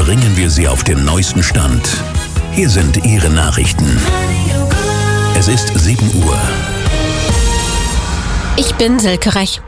bringen wir Sie auf den neuesten Stand. Hier sind Ihre Nachrichten. Es ist 7 Uhr. Ich bin Silke Rech.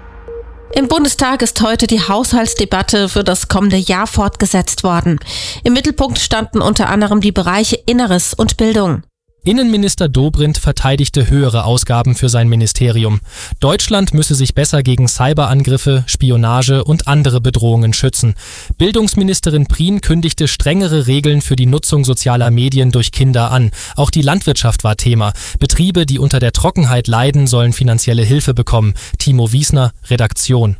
Im Bundestag ist heute die Haushaltsdebatte für das kommende Jahr fortgesetzt worden. Im Mittelpunkt standen unter anderem die Bereiche Inneres und Bildung. Innenminister Dobrindt verteidigte höhere Ausgaben für sein Ministerium. Deutschland müsse sich besser gegen Cyberangriffe, Spionage und andere Bedrohungen schützen. Bildungsministerin Prien kündigte strengere Regeln für die Nutzung sozialer Medien durch Kinder an. Auch die Landwirtschaft war Thema. Betriebe, die unter der Trockenheit leiden, sollen finanzielle Hilfe bekommen. Timo Wiesner, Redaktion.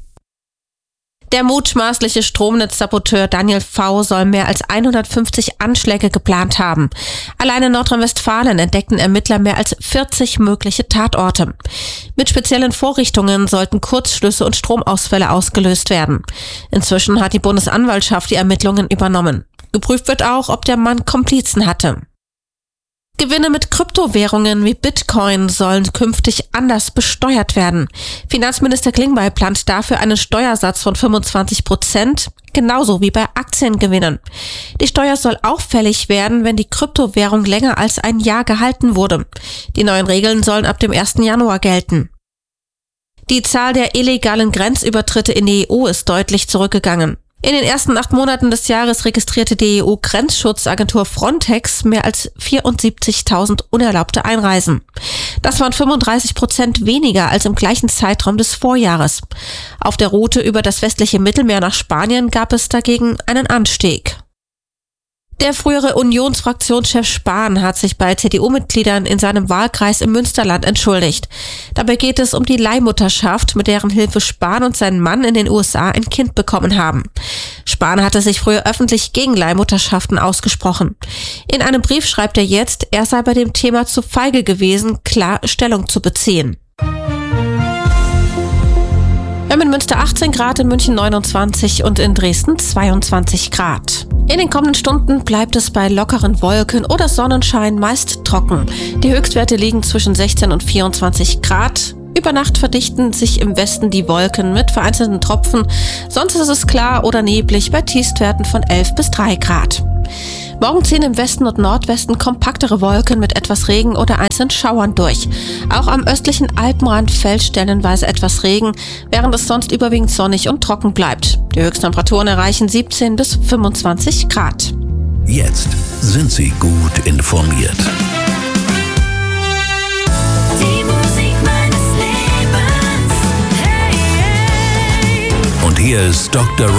Der mutmaßliche Stromnetzsaboteur Daniel V. soll mehr als 150 Anschläge geplant haben. Allein in Nordrhein-Westfalen entdeckten Ermittler mehr als 40 mögliche Tatorte. Mit speziellen Vorrichtungen sollten Kurzschlüsse und Stromausfälle ausgelöst werden. Inzwischen hat die Bundesanwaltschaft die Ermittlungen übernommen. Geprüft wird auch, ob der Mann Komplizen hatte. Gewinne mit Kryptowährungen wie Bitcoin sollen künftig anders besteuert werden. Finanzminister Klingbeil plant dafür einen Steuersatz von 25%, genauso wie bei Aktiengewinnen. Die Steuer soll auch fällig werden, wenn die Kryptowährung länger als ein Jahr gehalten wurde. Die neuen Regeln sollen ab dem 1. Januar gelten. Die Zahl der illegalen Grenzübertritte in die EU ist deutlich zurückgegangen. In den ersten 8 Monaten des Jahres registrierte die EU-Grenzschutzagentur Frontex mehr als 74.000 unerlaubte Einreisen. Das waren 35% weniger als im gleichen Zeitraum des Vorjahres. Auf der Route über das westliche Mittelmeer nach Spanien gab es dagegen einen Anstieg. Der frühere Unionsfraktionschef Spahn hat sich bei CDU-Mitgliedern in seinem Wahlkreis im Münsterland entschuldigt. Dabei geht es um die Leihmutterschaft, mit deren Hilfe Spahn und sein Mann in den USA ein Kind bekommen haben. Spahn hatte sich früher öffentlich gegen Leihmutterschaften ausgesprochen. In einem Brief schreibt er jetzt, er sei bei dem Thema zu feige gewesen, klar Stellung zu beziehen. Wir haben in Münster 18 Grad, in München 29 und in Dresden 22 Grad. In den kommenden Stunden bleibt es bei lockeren Wolken oder Sonnenschein meist trocken. Die Höchstwerte liegen zwischen 16 und 24 Grad. Über Nacht verdichten sich im Westen die Wolken mit vereinzelten Tropfen. Sonst ist es klar oder neblig bei Tiefstwerten von 11 bis 3 Grad. Morgen ziehen im Westen und Nordwesten kompaktere Wolken mit etwas Regen oder einzelnen Schauern durch. Auch am östlichen Alpenrand fällt stellenweise etwas Regen, während es sonst überwiegend sonnig und trocken bleibt. Die Höchsttemperaturen erreichen 17 bis 25 Grad. Jetzt sind Sie gut informiert. Die Musik meines Lebens. Hey, hey. Und hier ist Dr.